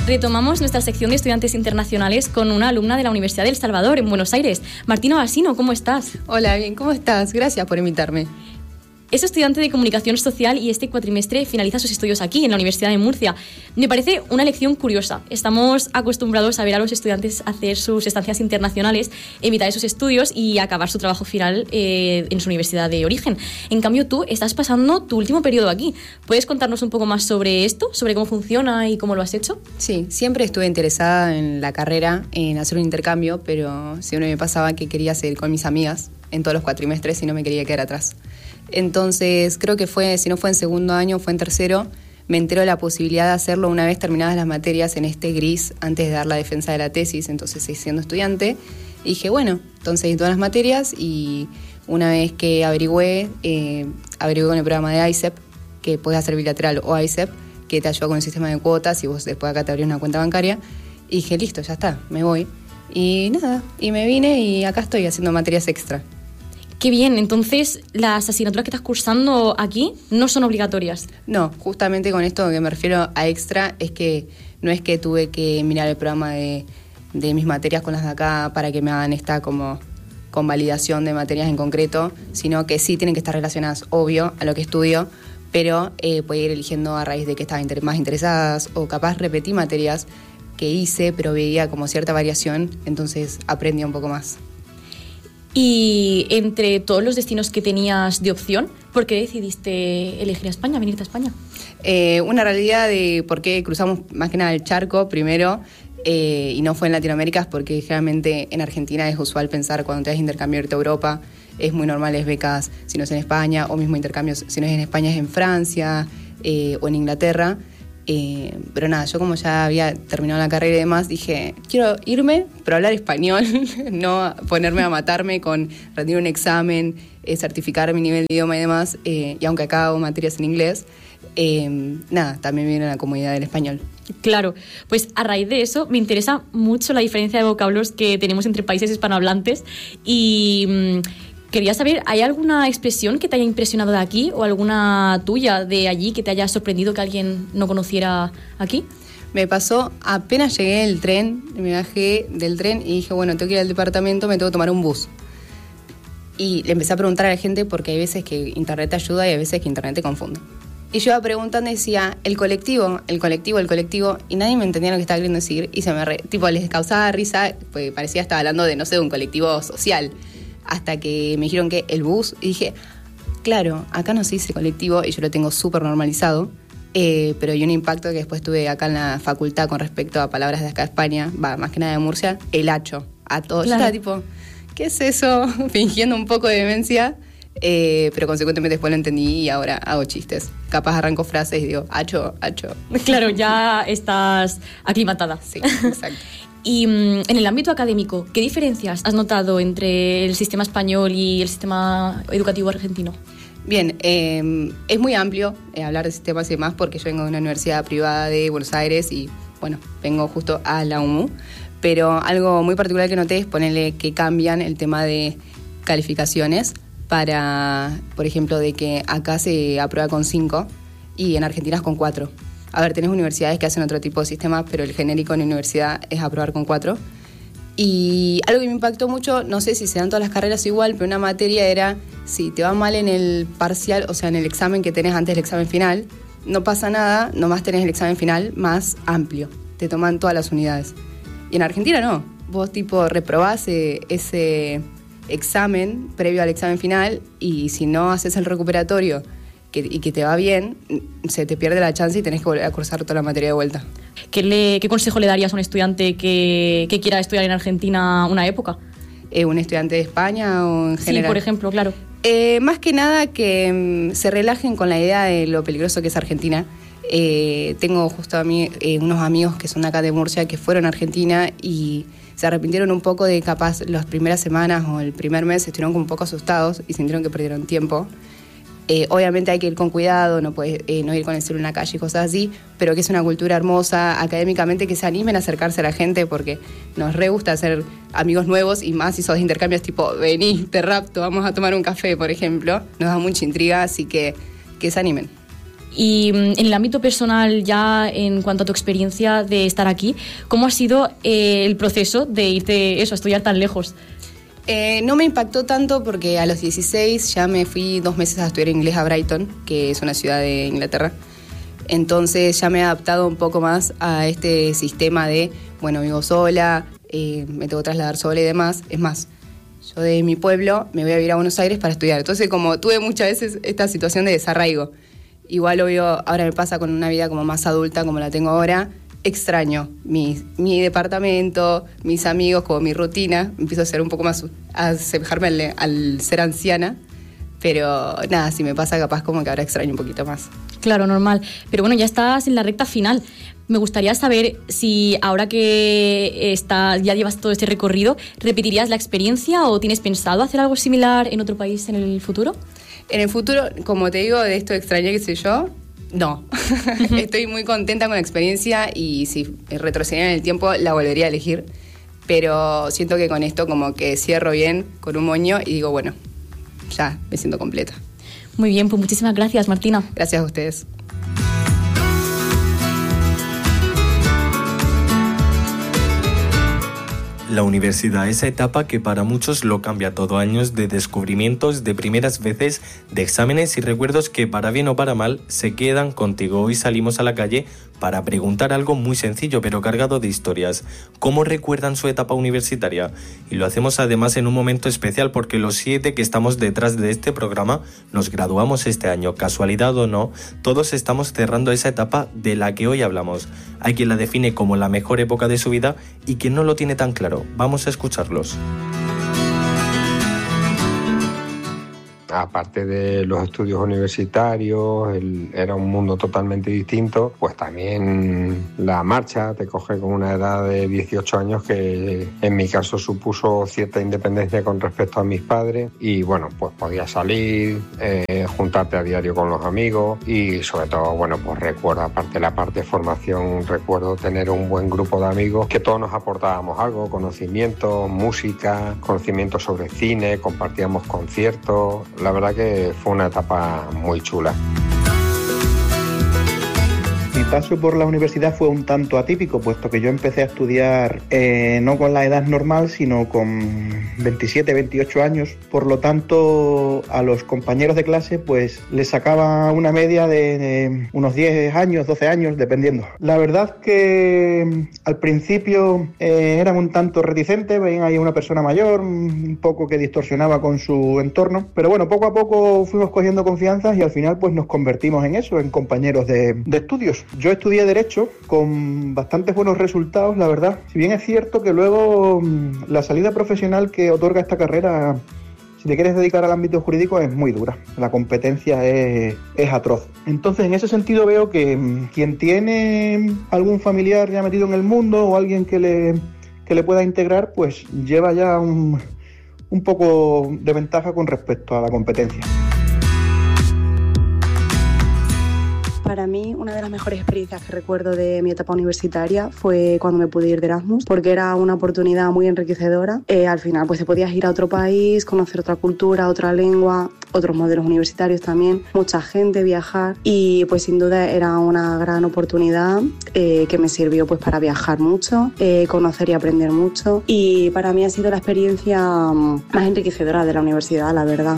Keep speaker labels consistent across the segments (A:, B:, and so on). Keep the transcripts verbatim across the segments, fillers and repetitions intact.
A: Retomamos nuestra sección de estudiantes internacionales con una alumna de la Universidad del Salvador, en Buenos Aires. Martina Basino, ¿cómo estás?
B: Hola, bien, ¿cómo estás? Gracias por invitarme.
A: Es estudiante de Comunicación Social y este cuatrimestre finaliza sus estudios aquí, en la Universidad de Murcia. Me parece una lección curiosa. Estamos acostumbrados a ver a los estudiantes hacer sus estancias internacionales en mitad de sus estudios y acabar su trabajo final eh, en su universidad de origen. En cambio, tú estás pasando tu último periodo aquí. ¿Puedes contarnos un poco más sobre esto, sobre cómo funciona y cómo lo has hecho?
B: Sí, siempre estuve interesada en la carrera, en hacer un intercambio, pero siempre me pasaba que quería seguir con mis amigas en todos los cuatrimestres y no me quería quedar atrás. Entonces, creo que fue, si no fue en segundo año, fue en tercero, me enteró de la posibilidad de hacerlo una vez terminadas las materias en este gris, antes de dar la defensa de la tesis, entonces siendo estudiante. Y dije, bueno, entonces en todas las materias, y una vez que averigüé, eh, averigüé con el programa de I C E P, que puedes hacer bilateral o I C E P, que te ayuda con el sistema de cuotas y vos después acá te abrís una cuenta bancaria. Y dije, listo, ya está, me voy. Y nada, y me vine y acá estoy haciendo materias extra.
A: Qué bien, entonces las asignaturas que estás cursando aquí no son obligatorias.
B: No, justamente con esto que me refiero a extra es que no es que tuve que mirar el programa de, de mis materias con las de acá para que me hagan esta como convalidación de materias en concreto, sino que sí tienen que estar relacionadas, obvio, a lo que estudio, pero eh, puedo ir eligiendo a raíz de que estaba inter- más interesadas o capaz repetí materias que hice, pero veía como cierta variación, entonces aprendí un poco más.
A: Y entre todos los destinos que tenías de opción, ¿por qué decidiste elegir a España, venirte a España?
B: Eh, una realidad de por qué cruzamos más que nada el charco primero, eh, y no fue en Latinoamérica, porque generalmente en Argentina es usual pensar cuando te das intercambio irte a Europa, es muy normal, es becas, si no es en España, o mismo intercambios, si no es en España es en Francia eh, o en Inglaterra. Eh, pero nada, yo como ya había terminado la carrera y demás, dije, quiero irme, pero hablar español, no ponerme a matarme con rendir un examen, eh, certificar mi nivel de idioma y demás, eh, y aunque acá hago materias en inglés, eh, nada, también viene la comodidad del español.
A: Claro, pues a raíz de eso me interesa mucho la diferencia de vocablos que tenemos entre países hispanohablantes y... Mmm, quería saber, ¿hay alguna expresión que te haya impresionado de aquí o alguna tuya de allí que te haya sorprendido que alguien no conociera aquí?
B: Me pasó, apenas llegué del tren, me bajé del tren y dije, bueno, tengo que ir al departamento, me tengo que tomar un bus. Y le empecé a preguntar a la gente porque hay veces que internet te ayuda y hay veces que internet te confunde. Y yo iba preguntando y decía, el colectivo, el colectivo, el colectivo, y nadie me entendía lo que estaba queriendo decir. Y se me re, tipo, les causaba risa, porque parecía que estaba hablando de, no sé, de un colectivo social. Hasta que me dijeron que el bus, y dije, claro, acá no se dice colectivo y yo lo tengo súper normalizado, eh, pero hay un impacto que después tuve acá en la facultad con respecto a palabras de acá de España, va, más que nada de Murcia, el hacho, a todos. Claro. Yo estaba tipo, ¿qué es eso? Fingiendo un poco de demencia, eh, pero consecuentemente después lo entendí y ahora hago chistes. Capaz arranco frases y digo, hacho, hacho.
A: Claro, ya estás aclimatada.
B: Sí, exacto.
A: Y um, en el ámbito académico, ¿qué diferencias has notado entre el sistema español y el sistema educativo argentino?
B: Bien, eh, es muy amplio eh, hablar de sistemas y demás porque yo vengo de una universidad privada de Buenos Aires y, bueno, vengo justo a la U M U, pero algo muy particular que noté es ponerle que cambian el tema de calificaciones para, por ejemplo, de que acá se aprueba con cinco y en Argentina es con cuatro. A ver, tenés universidades que hacen otro tipo de sistemas, pero el genérico en la universidad es aprobar con cuatro. Y algo que me impactó mucho, no sé si se dan todas las carreras igual, pero una materia era, si te va mal en el parcial, o sea, en el examen que tenés antes del examen final, no pasa nada, nomás tenés el examen final más amplio. Te toman todas las unidades. Y en Argentina no. Vos, tipo, reprobás ese examen previo al examen final y si no haces el recuperatorio Que, y que te va bien, se te pierde la chance y tenés que volver a cursar toda la materia de vuelta.
A: ¿Qué, le, qué consejo le darías a un estudiante que, que quiera estudiar en Argentina una época?
B: Eh, ¿Un estudiante de España o en general?
A: Sí, por ejemplo, claro.
B: Eh, más que nada que mm, se relajen con la idea de lo peligroso que es Argentina. Eh, tengo justo a mí eh, unos amigos que son acá de Murcia que fueron a Argentina y se arrepintieron un poco de capaz las primeras semanas o el primer mes estuvieron como un poco asustados y sintieron que perdieron tiempo. Eh, obviamente hay que ir con cuidado, no puedes eh, no ir con el celular en la calle y cosas así, pero que es una cultura hermosa, académicamente, que se animen a acercarse a la gente porque nos re gusta hacer amigos nuevos y más si sos de intercambios tipo, vení, te rapto, vamos a tomar un café, por ejemplo. Nos da mucha intriga, así que que se animen.
A: Y en el ámbito personal, ya en cuanto a tu experiencia de estar aquí, ¿cómo ha sido eh, el proceso de irte eso, a estudiar tan lejos?
B: Eh, no me impactó tanto porque a los dieciséis ya me fui dos meses a estudiar inglés a Brighton, que es una ciudad de Inglaterra. Entonces ya me he adaptado un poco más a este sistema de, bueno, vivo sola, eh, me tengo que trasladar sola y demás. Es más, yo de mi pueblo me voy a vivir a Buenos Aires para estudiar. Entonces, como tuve muchas veces esta situación de desarraigo, igual obvio, ahora me pasa con una vida como más adulta como la tengo ahora, extraño mi, mi departamento, mis amigos, como mi rutina. Empiezo a ser un poco más, a asemejarme al, al ser anciana. Pero nada, si me pasa capaz como que ahora extraño un poquito más.
A: Claro, normal. Pero bueno, ya estás en la recta final. Me gustaría saber si ahora que está, ya llevas todo este recorrido, ¿repetirías la experiencia o tienes pensado hacer algo similar en otro país en el futuro?
B: En el futuro, como te digo, de esto extrañé, qué sé yo, no. Uh-huh. Estoy muy contenta con la experiencia y si retrocediera en el tiempo la volvería a elegir. Pero siento que con esto como que cierro bien con un moño y digo, bueno, ya me siento completa.
A: Muy bien, pues muchísimas gracias, Martina.
B: Gracias a ustedes.
C: La universidad, esa etapa que para muchos lo cambia todo, años de descubrimientos, de primeras veces, de exámenes y recuerdos que para bien o para mal se quedan contigo. Hoy salimos a la calle para preguntar algo muy sencillo pero cargado de historias. ¿Cómo recuerdan su etapa universitaria? Y lo hacemos además en un momento especial porque los siete que estamos detrás de este programa nos graduamos este año. Casualidad o no, todos estamos cerrando esa etapa de la que hoy hablamos. Hay quien la define como la mejor época de su vida y quien no lo tiene tan claro. Vamos a escucharlos.
D: Aparte de los estudios universitarios, el, era un mundo totalmente distinto, pues también la marcha te coge con una edad de dieciocho años que en mi caso supuso cierta independencia con respecto a mis padres y bueno, pues podías salir, eh, juntarte a diario con los amigos y sobre todo, bueno, pues recuerdo, aparte de la parte de formación, recuerdo tener un buen grupo de amigos que todos nos aportábamos algo, conocimiento, música, conocimiento sobre cine, compartíamos conciertos. La verdad que fue una etapa muy chula.
E: Mi paso por la universidad fue un tanto atípico, puesto que yo empecé a estudiar eh, no con la edad normal, sino con veintisiete, veintiocho años. Por lo tanto, a los compañeros de clase pues les sacaba una media de, de unos diez años, doce años, dependiendo. La verdad que al principio eh, eran un tanto reticentes, veían ahí a una persona mayor, un poco que distorsionaba con su entorno. Pero bueno, poco a poco fuimos cogiendo confianza y al final pues nos convertimos en eso, en compañeros de, de estudios. Yo estudié Derecho con bastantes buenos resultados, la verdad. Si bien es cierto que luego la salida profesional que otorga esta carrera, si te quieres dedicar al ámbito jurídico, es muy dura. La competencia es, es atroz. Entonces, en ese sentido veo que quien tiene algún familiar ya metido en el mundo o alguien que le, que le pueda integrar, pues lleva ya un, un poco de ventaja con respecto a la competencia.
F: Para mí, una de las mejores experiencias que recuerdo de mi etapa universitaria fue cuando me pude ir de Erasmus, porque era una oportunidad muy enriquecedora. Eh, al final, pues te podías ir a otro país, conocer otra cultura, otra lengua, otros modelos universitarios también, mucha gente, viajar y pues sin duda era una gran oportunidad eh, que me sirvió pues para viajar mucho, eh, conocer y aprender mucho y para mí ha sido la experiencia más enriquecedora de la universidad, la verdad.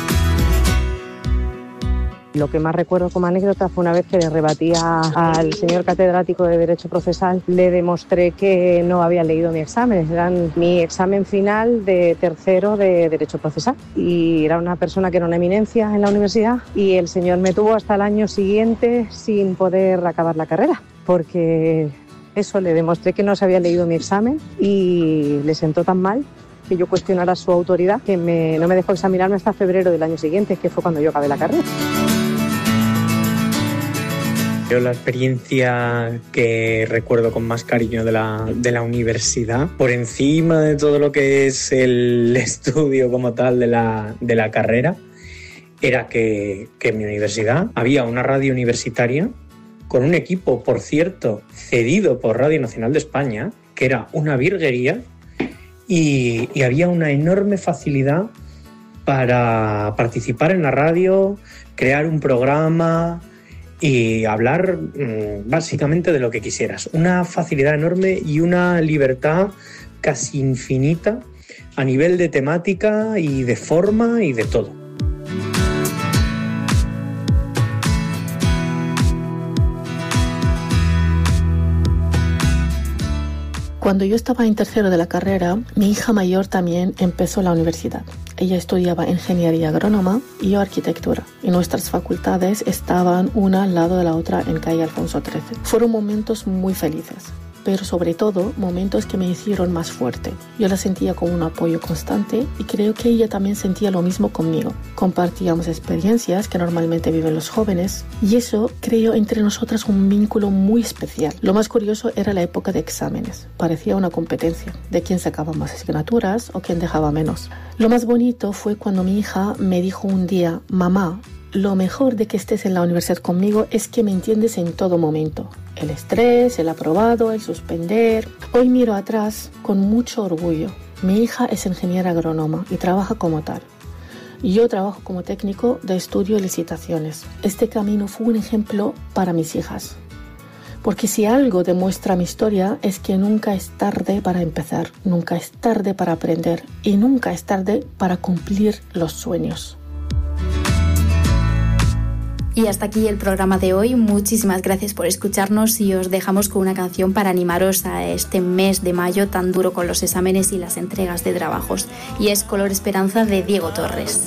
G: Lo que más recuerdo como anécdota fue una vez que le rebatía al señor catedrático de Derecho Procesal, le demostré que no había leído mi examen, era mi examen final de tercero de Derecho Procesal y era una persona que era una eminencia en la universidad y el señor me tuvo hasta el año siguiente sin poder acabar la carrera porque eso, le demostré que no se había leído mi examen y le sentó tan mal que yo cuestionara su autoridad que me, no me dejó examinarme hasta febrero del año siguiente, que fue cuando yo acabé la carrera.
H: Yo la experiencia que recuerdo con más cariño de la, de la universidad, por encima de todo lo que es el estudio como tal de la, de la carrera, era que, que en mi universidad había una radio universitaria con un equipo, por cierto, cedido por Radio Nacional de España, que era una virguería, y, y había una enorme facilidad para participar en la radio, crear un programa. y hablar mmm, básicamente de lo que quisieras. Una facilidad enorme y una libertad casi infinita a nivel de temática y de forma y de todo.
I: Cuando yo estaba en tercero de la carrera, mi hija mayor también empezó la universidad. Ella estudiaba ingeniería agrónoma y yo arquitectura. Y nuestras facultades estaban una al lado de la otra en calle Alfonso trece. Fueron momentos muy felices, pero sobre todo momentos que me hicieron más fuerte. Yo la sentía como un apoyo constante y creo que ella también sentía lo mismo conmigo. Compartíamos experiencias que normalmente viven los jóvenes y eso creó entre nosotras un vínculo muy especial. Lo más curioso era la época de exámenes. Parecía una competencia de quién sacaba más asignaturas o quién dejaba menos. Lo más bonito fue cuando mi hija me dijo un día: mamá, lo mejor de que estés en la universidad conmigo es que me entiendes en todo momento. El estrés, el aprobado, el suspender. Hoy miro atrás con mucho orgullo. Mi hija es ingeniera agrónoma y trabaja como tal. Yo trabajo como técnico de estudio y licitaciones. Este camino fue un ejemplo para mis hijas. Porque si algo demuestra mi historia es que nunca es tarde para empezar, nunca es tarde para aprender y nunca es tarde para cumplir los sueños.
J: Y hasta aquí el programa de hoy. Muchísimas gracias por escucharnos y os dejamos con una canción para animaros a este mes de mayo tan duro con los exámenes y las entregas de trabajos. Y es Color Esperanza de Diego Torres.